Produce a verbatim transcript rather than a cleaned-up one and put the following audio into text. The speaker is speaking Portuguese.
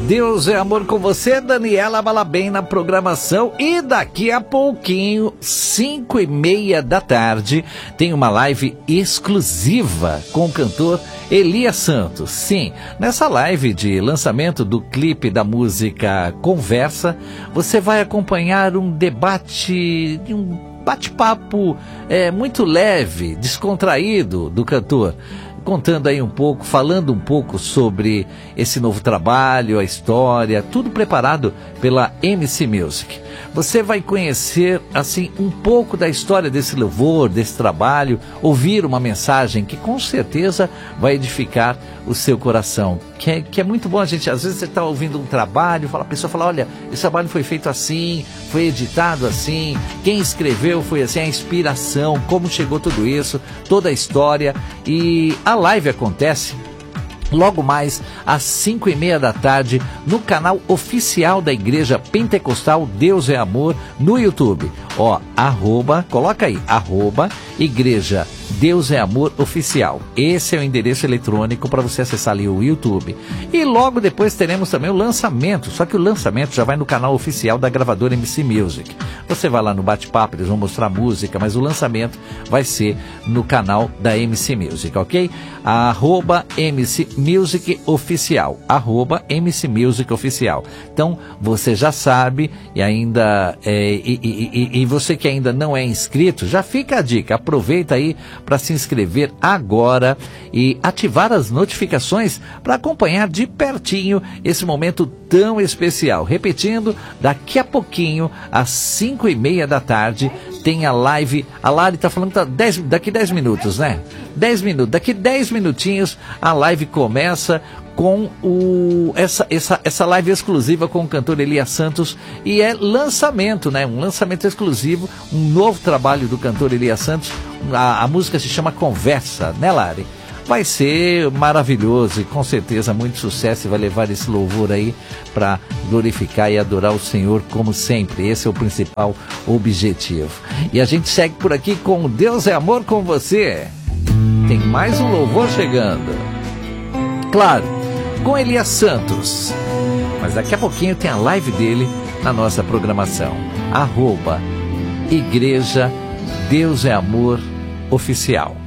Deus é Amor com você, Daniela Balabem na programação. E daqui a pouquinho, cinco e meia da tarde, tem uma live exclusiva com o cantor Elias Santos. Sim, nessa live de lançamento do clipe da música Conversa, você vai acompanhar um debate, um bate-papo é, muito leve, descontraído do cantor, contando aí um pouco, falando um pouco sobre esse novo trabalho, a história, tudo preparado pela M C Music. Você vai conhecer, assim, um pouco da história desse louvor, desse trabalho, ouvir uma mensagem que com certeza vai edificar o seu coração. Que é, que é muito bom a gente, às vezes você está ouvindo um trabalho, fala, a pessoa fala, olha, esse trabalho foi feito assim, foi editado assim, quem escreveu foi assim, a inspiração, como chegou tudo isso, toda a história. E a live acontece logo mais às cinco e meia da tarde no canal oficial da Igreja Pentecostal Deus é Amor no YouTube. Ó, arroba, coloca aí, arroba Igreja Deus é Amor Oficial. Esse é o endereço eletrônico para você acessar ali o YouTube. E logo depois teremos também o lançamento, só que o lançamento já vai no canal oficial da gravadora M C Music. Você vai lá no bate-papo, eles vão mostrar música, mas o lançamento vai ser no canal da M C Music, ok? Arroba M C Music Oficial, arroba M C Music Oficial. Então, você já sabe, e ainda é, e, e, e, e você que ainda não é inscrito, já fica a dica, aproveita aí para se inscrever agora e ativar as notificações para acompanhar de pertinho esse momento tão especial. Repetindo, daqui a pouquinho, às cinco e meia da tarde, tem a live. A Lari está falando que tá dez, daqui dez minutos, né? dez minutos. Daqui dez minutinhos a live começa com o, essa, essa, essa live exclusiva com o cantor Elias Santos. E é lançamento, né? Um lançamento exclusivo, um novo trabalho do cantor Elias Santos. A, a música se chama Conversa, né, Lari? Vai ser maravilhoso e com certeza muito sucesso, e vai levar esse louvor aí para glorificar e adorar o Senhor como sempre. Esse é o principal objetivo. E a gente segue por aqui com Deus é Amor com você. Tem mais um louvor chegando. Claro, com Elias Santos. Mas daqui a pouquinho tem a live dele na nossa programação. Arroba Igreja Deus é Amor Oficial.